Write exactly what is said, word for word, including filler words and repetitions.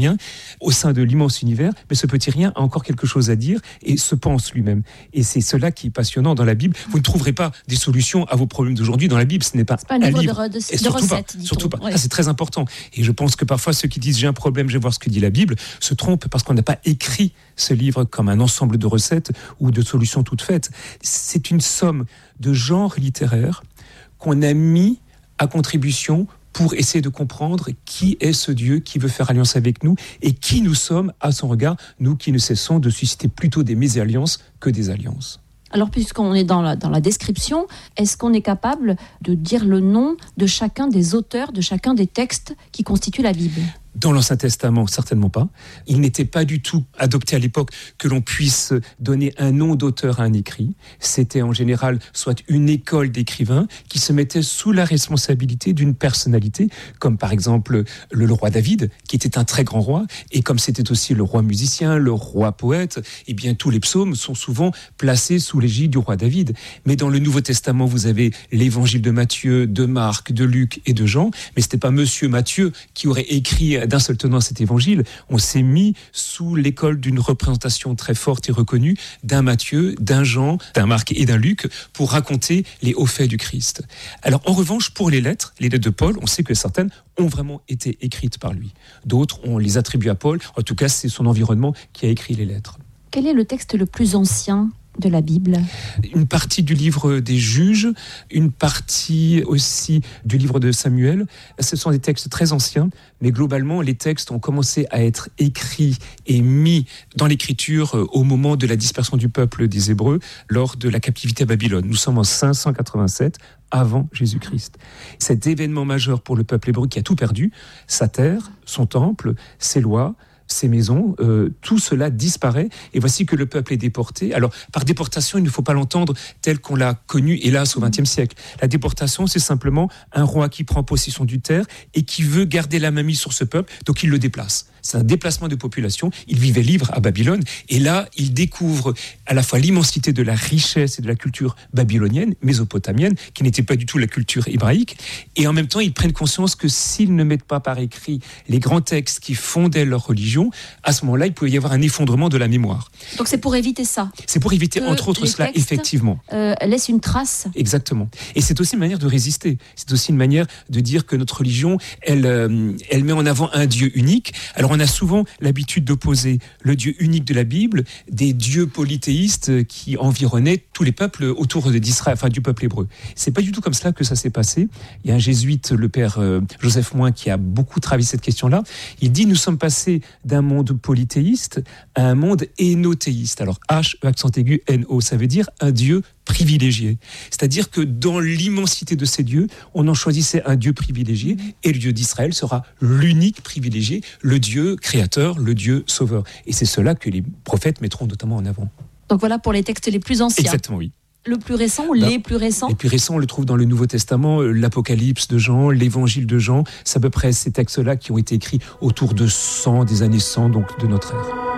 rien au sein de l'immense univers, mais ce petit rien a encore quelque chose à dire et se pense lui-même. Et c'est cela qui est passionnant dans la Bible. Vous ne trouverez pas des solutions à vos problèmes d'aujourd'hui dans la Bible. Ce n'est pas, c'est pas un, un livre, livre de, de, de surtout recettes. Pas, surtout pas. Ouais. Ça, c'est très important. Et je pense que parfois ceux qui disent j'ai un problème, je vais voir ce que dit la Bible, se trompent parce qu'on n'a pas écrit ce livre comme un ensemble de recettes ou de solutions toutes faites. C'est une somme de genres littéraires qu'on a mis à contribution pour essayer de comprendre qui est ce Dieu qui veut faire alliance avec nous et qui nous sommes à son regard, nous qui ne cessons de susciter plutôt des mésalliances que des alliances. Alors, puisqu'on est dans la, dans la description, est-ce qu'on est capable de dire le nom de chacun des auteurs, de chacun des textes qui constituent la Bible ? Dans l'Ancien Testament, certainement pas. Il n'était pas du tout adopté à l'époque que l'on puisse donner un nom d'auteur à un écrit. C'était en général soit une école d'écrivains qui se mettait sous la responsabilité d'une personnalité, comme par exemple le roi David, qui était un très grand roi, et comme c'était aussi le roi musicien, le roi poète, eh bien tous les psaumes sont souvent placés sous l'égide du roi David. Mais dans le Nouveau Testament, vous avez l'évangile de Matthieu, de Marc, de Luc et de Jean, mais c'était pas Monsieur Matthieu qui aurait écrit d'un seul tenant cet évangile. On s'est mis sous l'école d'une représentation très forte et reconnue d'un Matthieu, d'un Jean, d'un Marc et d'un Luc pour raconter les hauts faits du Christ. Alors en revanche, pour les lettres, les lettres de Paul, on sait que certaines ont vraiment été écrites par lui. D'autres, on les attribue à Paul. En tout cas, c'est son environnement qui a écrit les lettres. Quel est le texte le plus ancien de la Bible ? Une partie du livre des Juges, une partie aussi du livre de Samuel. Ce sont des textes très anciens, mais globalement, les textes ont commencé à être écrits et mis dans l'écriture au moment de la dispersion du peuple des Hébreux lors de la captivité à Babylone. Nous sommes en cinq cent quatre-vingt-sept avant Jésus-Christ. Cet événement majeur pour le peuple hébreu qui a tout perdu, sa terre, son temple, ses lois, ces maisons, euh, tout cela disparaît et voici que le peuple est déporté. Alors, par déportation, il ne faut pas l'entendre tel qu'on l'a connu, hélas, au vingtième siècle. La déportation, c'est simplement un roi qui prend possession du terre et qui veut garder la mainmise sur ce peuple, donc il le déplace. C'est un déplacement de population. Il vivait libre à Babylone et là, il découvre à la fois l'immensité de la richesse et de la culture babylonienne, mésopotamienne, qui n'était pas du tout la culture hébraïque, et en même temps, ils prennent conscience que s'ils ne mettent pas par écrit les grands textes qui fondaient leur religion, à ce moment-là, il pouvait y avoir un effondrement de la mémoire. Donc c'est pour éviter ça. C'est pour éviter, que entre autres, cela, effectivement. Euh, laisse une trace. Exactement. Et c'est aussi une manière de résister. C'est aussi une manière de dire que notre religion, elle, euh, elle met en avant un Dieu unique. Alors on a souvent l'habitude d'opposer le Dieu unique de la Bible des dieux polythéistes qui environnaient tous les peuples autour d'Israël, enfin du peuple hébreu. C'est pas du tout comme cela que ça s'est passé. Il y a un jésuite, le père euh, Joseph Moin, qui a beaucoup travaillé cette question-là. Il dit, nous sommes passés d'un monde polythéiste à un monde énothéiste. Alors H, E accent aigu, N O, ça veut dire un Dieu privilégié. C'est-à-dire que dans l'immensité de ces dieux, on en choisissait un Dieu privilégié et le Dieu d'Israël sera l'unique privilégié, le Dieu créateur, le Dieu sauveur. Et c'est cela que les prophètes mettront notamment en avant. Donc voilà pour les textes les plus anciens. Exactement, oui. Le plus récent ou ben, les plus récents ? Les plus récents, on le trouve dans le Nouveau Testament, l'Apocalypse de Jean, l'Évangile de Jean. C'est à peu près ces textes-là qui ont été écrits autour de cent, des années cent, donc de notre ère.